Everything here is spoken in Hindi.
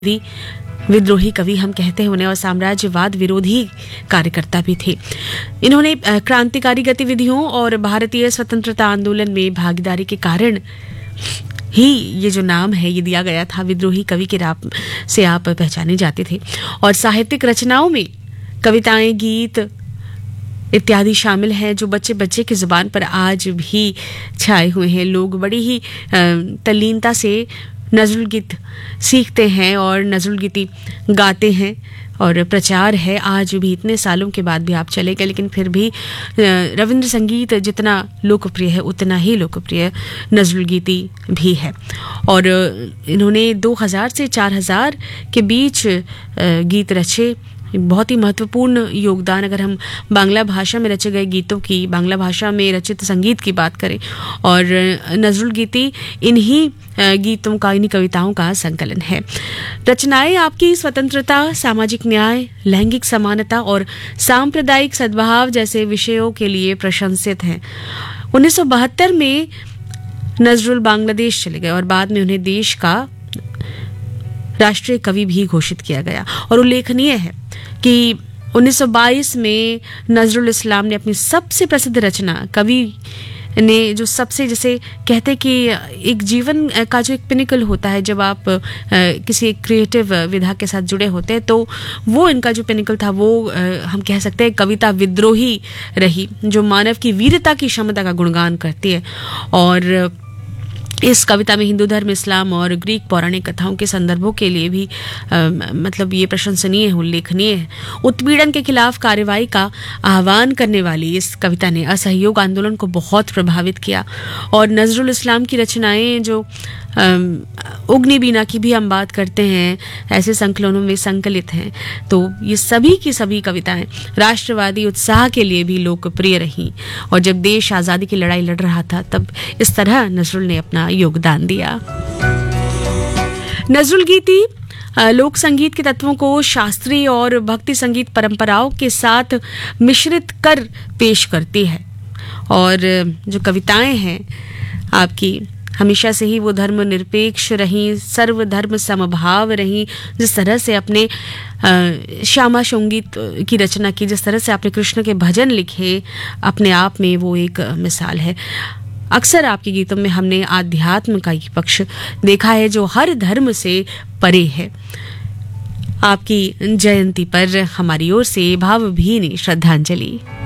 कवि, विद्रोही कवि हम कहते हैं उन्हें, और साम्राज्यवाद विरोधी कार्यकर्ता भी थे। इन्होंने क्रांतिकारी गतिविधियों और भारतीय स्वतंत्रता आंदोलन में भागीदारी के कारण ही ये जो नाम है ये दिया गया था। विद्रोही कवि के नाम से आप पहचाने जाते थे। और साहित्यिक रचनाओं में कविताएं, गीत इत्यादि शामिल हैं जो बच्चे बच्चे की जुबान पर आज भी छाए हुए हैं। लोग बड़ी ही तल्लीनता से नज़रुल गीत सीखते हैं और नज़रुल गीती गाते हैं, और प्रचार है आज भी, इतने सालों के बाद भी आप चले गए लेकिन फिर भी रविंद्र संगीत जितना लोकप्रिय है उतना ही लोकप्रिय नज़रुल गीती भी है। और इन्होंने 2000 से 4000 के बीच गीत रचे। बहुत ही महत्वपूर्ण योगदान, अगर हम बांग्ला भाषा में रचे गए गीतों की, बांग्ला भाषा में रचित संगीत की बात करें, और नज़रुल गीती इन्हीं गीतों का, इन्हीं कविताओं का संकलन है। रचनाएं आपकी स्वतंत्रता, सामाजिक न्याय, लैंगिक समानता और सांप्रदायिक सद्भाव जैसे विषयों के लिए प्रशंसित हैं। 1972 में नज़रुल बांग्लादेश चले गए और बाद में उन्हें देश का राष्ट्रीय कवि भी घोषित किया गया। और उल्लेखनीय है कि 1922 में नज़रुल इस्लाम ने अपनी सबसे प्रसिद्ध रचना, कवि ने जो सबसे, जैसे कहते कि एक जीवन का जो एक पिनिकल होता है जब आप किसी एक क्रिएटिव विधा के साथ जुड़े होते हैं, तो वो इनका जो पिनिकल था वो हम कह सकते हैं कविता विद्रोही रही, जो मानव की वीरता की क्षमता का गुणगान करती है। और इस कविता में हिंदू धर्म, इस्लाम और ग्रीक पौराणिक कथाओं के संदर्भों के लिए भी मतलब ये प्रशंसनीय है, उल्लेखनीय है। उत्पीड़न के खिलाफ कार्रवाई का आह्वान करने वाली इस कविता ने असहयोग आंदोलन को बहुत प्रभावित किया। और नज़रुल इस्लाम की रचनाएं जो उग्निबीना की भी हम बात करते हैं, ऐसे संकलनों में संकलित हैं, तो ये सभी की सभी कविताएं राष्ट्रवादी उत्साह के लिए भी लोकप्रिय रहीं। और जब देश आज़ादी की लड़ाई लड़ रहा था तब इस तरह नज़रुल ने अपना योगदान दिया। नज़रुल गीती लोक संगीत के तत्वों को शास्त्रीय और भक्ति संगीत परंपराओं के साथ मिश्रित कर पेश करती है। और जो कविताएं हैं आपकी, हमेशा से ही वो धर्म निरपेक्ष रहीं, सर्वधर्म समभाव रहीं। जिस तरह से अपने श्यामा संगीत की रचना की, जिस तरह से आपने कृष्ण के भजन लिखे, अपने आप में वो एक मिसाल है। अक्सर आपके गीतों में हमने आध्यात्म का ही पक्ष देखा है जो हर धर्म से परे है। आपकी जयंती पर हमारी ओर से भावभीनी श्रद्धांजलि।